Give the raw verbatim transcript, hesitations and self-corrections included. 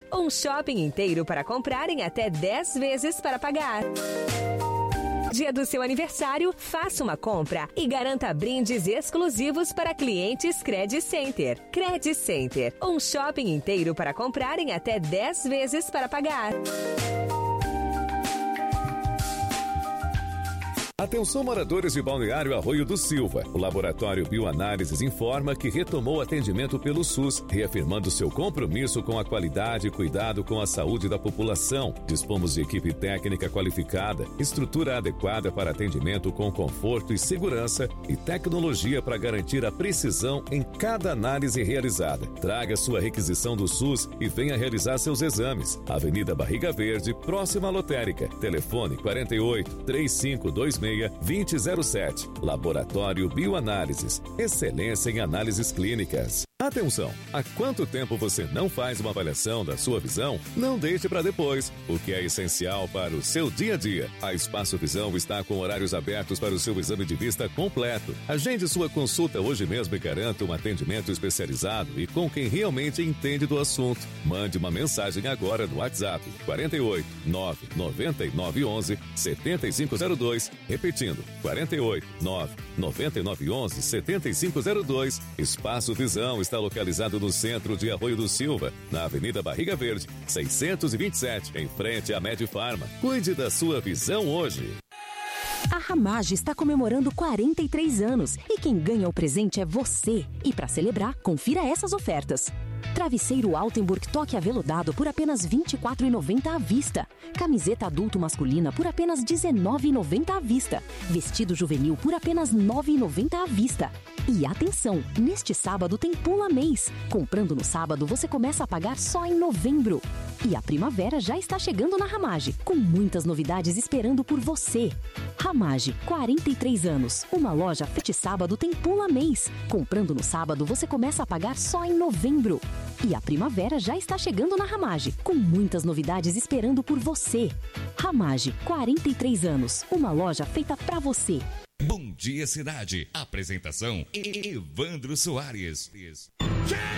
Um shopping inteiro para comprar em até dez vezes para pagar. Dia do seu aniversário, faça uma compra e garanta brindes exclusivos para clientes Credit Center. Credit Center, um shopping inteiro para comprar em até dez vezes para pagar. Atenção, moradores de Balneário Arroio do Silva. O Laboratório Bioanálises informa que retomou o atendimento pelo SUS, reafirmando seu compromisso com a qualidade e cuidado com a saúde da população. Dispomos de equipe técnica qualificada, estrutura adequada para atendimento com conforto e segurança e tecnologia para garantir a precisão em cada análise realizada. Traga sua requisição do SUS e venha realizar seus exames. Avenida Barriga Verde, próxima à lotérica. Telefone quarenta e oito, trinta e cinco, vinte e seis, vinte zero sete. Laboratório Bioanálises. Excelência em análises clínicas. Atenção! Há quanto tempo você não faz uma avaliação da sua visão? Não deixe para depois, o que é essencial para o seu dia a dia. A Espaço Visão está com horários abertos para o seu exame de vista completo. Agende sua consulta hoje mesmo e garanta um atendimento especializado e com quem realmente entende do assunto. Mande uma mensagem agora no WhatsApp quarenta e oito, nove nove nove um um, sete cinco zero dois. Repetindo, quarenta e oito, nove nove nove um um, sete cinco zero dois. Espaço Visão está localizado no centro de Arroio do Silva, na Avenida Barriga Verde, seiscentos e vinte e sete, em frente à Medifarma. Cuide da sua visão hoje. A Ramage está comemorando quarenta e três anos e quem ganha o presente é você. E para celebrar, confira essas ofertas. Travesseiro Altenburg toque aveludado por apenas vinte e quatro reais e noventa centavos à vista. Camiseta adulto masculina por apenas dezenove reais e noventa centavos à vista. Vestido juvenil por apenas nove reais e noventa centavos à vista. E atenção, neste sábado tem Pula Mês. Comprando no sábado, você começa a pagar só em novembro. E a primavera já está chegando na Ramage, com muitas novidades esperando por você. Ramage, quarenta e três anos. Uma loja Fete Sábado tem Pula Mês. Comprando no sábado, você começa a pagar só em novembro. E a primavera já está chegando na Ramage, com muitas novidades esperando por você. Ramage, quarenta e três anos. Uma loja feita pra você. Bom Dia Cidade. Apresentação Evandro Soares.